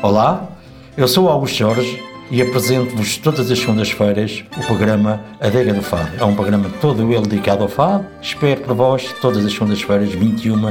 Olá, eu sou o Augusto Jorge e apresento-vos todas as segundas-feiras o programa Adega do Fado. É um programa todo ele dedicado ao fado. Espero por vós todas as segundas-feiras, 21